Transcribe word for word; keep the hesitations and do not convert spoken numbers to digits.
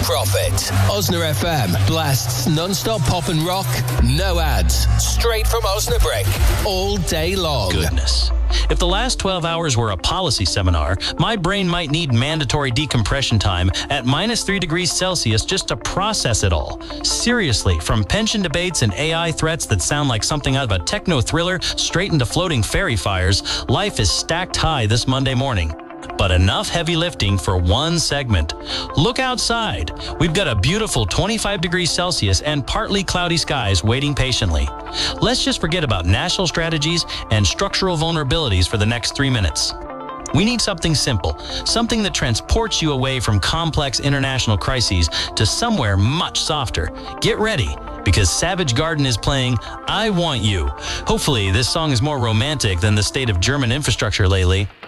profit. Osna F M blasts non-stop pop and rock, no ads, straight from Osnabrück, all day long. Goodness. If the last twelve hours were a policy seminar, my brain might need mandatory decompression time at minus three degrees Celsius just to process it all. Seriously, from pension debates and A I threats that sound like something out of a techno thriller straight into floating fairy fires, life is stacked high this Monday morning. But enough heavy lifting for one segment. Look outside. We've got a beautiful twenty-five degrees Celsius and partly cloudy skies waiting patiently. Let's just forget about national strategies and structural vulnerabilities for the next three minutes. We need something simple, something that transports you away from complex international crises to somewhere much softer. Get ready, because Savage Garden is playing I Want You. Hopefully, this song is more romantic than the state of German infrastructure lately.